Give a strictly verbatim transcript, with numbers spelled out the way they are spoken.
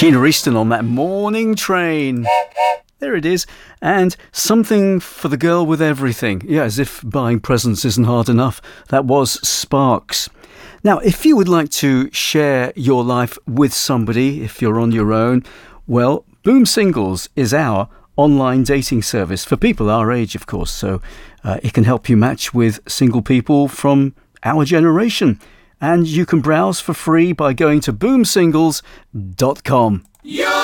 Sheena Easton on that morning train. There it is. And Something for the Girl with Everything. Yeah, as if buying presents isn't hard enough. That was Sparks. Now, if you would like to share your life with somebody, if you're on your own, well, Boom Singles is our online dating service for people our age, of course. So uh, it can help you match with single people from our generation. And you can browse for free by going to boom singles dot com.